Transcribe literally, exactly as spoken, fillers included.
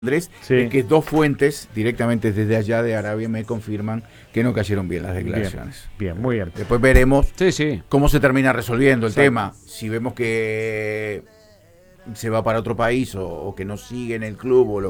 Andrés, Sí. es que dos fuentes directamente desde allá de Arabia me confirman que no cayeron bien las declaraciones. Bien, bien, muy bien. Después veremos Sí, sí. cómo se termina resolviendo el Exacto. tema. Si vemos que se va para otro país o, o que no sigue en el club o lo